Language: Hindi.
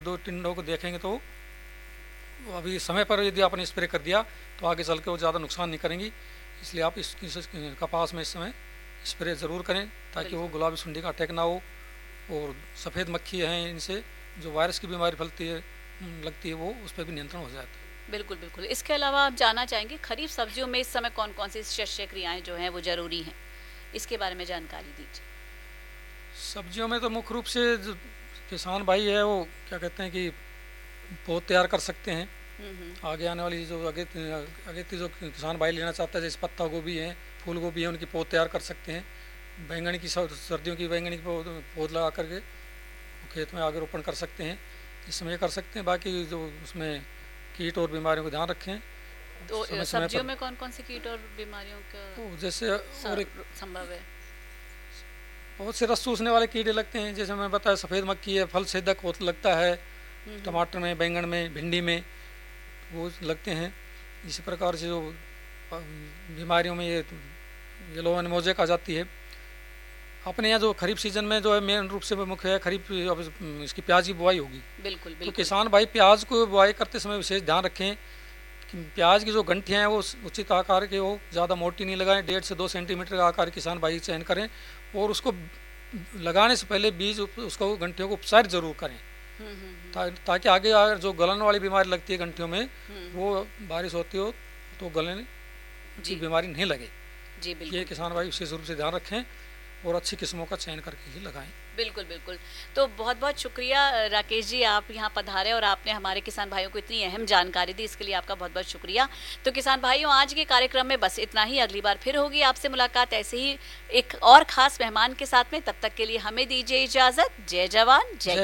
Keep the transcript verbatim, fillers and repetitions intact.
दो टिंडों को देखेंगे तो अभी समय पर यदि आपने स्प्रे कर दिया तो आगे चल के वो ज़्यादा नुकसान नहीं करेंगी। इसलिए आप इस, इस, इस कपास में इस समय स्प्रे ज़रूर करें ताकि वो गुलाबी सुंडी का अटैक ना हो। और सफ़ेद मक्खी हैं, इनसे जो वायरस की बीमारी फैलती है लगती है वो उस पर भी नियंत्रण हो जाता है। बिल्कुल बिल्कुल। इसके अलावा आप जानना चाहेंगे खरीफ सब्जियों में इस समय कौन कौन सी शस्य क्रियाएं जो हैं वो ज़रूरी हैं, इसके बारे में जानकारी दीजिए। सब्जियों में तो मुख्य रूप से जो किसान भाई है वो क्या कहते हैं कि पौध तैयार कर सकते हैं। आगे आने वाली जो आगे आगे जो किसान भाई लेना चाहता है जैसे पत्ता गोभी है, फूल गोभी है, उनकी पौध तैयार कर सकते हैं। बैंगन की सर्दियों की बैंगन की पौध लगा करके खेत में आगे रोपण कर सकते हैं, इस समय कर सकते हैं। बाकी जो उसमें कीट और बीमारियों का ध्यान रखें। तो समय सब्जियों समय में कौन कौन सी कीट और बीमारियों का तो जैसे और एक संभव है? बहुत से रस चूसने वाले कीड़े लगते हैं, जैसे मैं बताया सफ़ेद मक्खी है, फल छेदक लगता है टमाटर में, बैंगन में, भिंडी में वो लगते हैं। इसी प्रकार से जो बीमारियों में ये येलो एन मोज़ेक आ जाती है। अपने यहाँ जो खरीफ सीजन में जो है मेन रूप से मुख्य है खरीफ इसकी प्याज की बुआई होगी। बिल्कुल बिल्कुल। तो किसान भाई प्याज को बुआई करते समय विशेष ध्यान रखें कि प्याज की जो गंठियाँ हैं वो उचित आकार के हो, ज़्यादा मोटी नहीं लगाएं। डेढ़ से दो सेंटीमीटर का आकार किसान भाई चयन करें और उसको लगाने से पहले बीज उसको गंठियों को उपचार जरूर करें ता, ताकि आगे अगर जो गलन वाली बीमारी लगती है गंठियों में वो बारिश होती हो तो गलन की बीमारी नहीं लगे। जी बिल्कुल। ये किसान भाई विशेष रूप से ध्यान रखें और अच्छी किस्मों का चयन करके ही लगाएं। बिल्कुल बिल्कुल। तो बहुत बहुत शुक्रिया राकेश जी, आप यहाँ पधारे और आपने हमारे किसान भाइयों को इतनी अहम जानकारी दी, इसके लिए आपका बहुत बहुत शुक्रिया। तो किसान भाइयों आज के कार्यक्रम में बस इतना ही। अगली बार फिर होगी आपसे मुलाकात ऐसे ही एक और खास मेहमान के साथ में। तब तक के लिए हमें दीजिए इजाज़त। जय जवान जय